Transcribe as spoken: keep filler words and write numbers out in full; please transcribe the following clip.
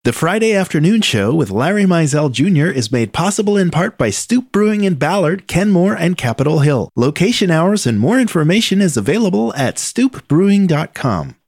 The Friday Afternoon Show with Larry Mizell Junior is made possible in part by Stoop Brewing in Ballard, Kenmore, and Capitol Hill. Location hours and more information is available at stoop brewing dot com.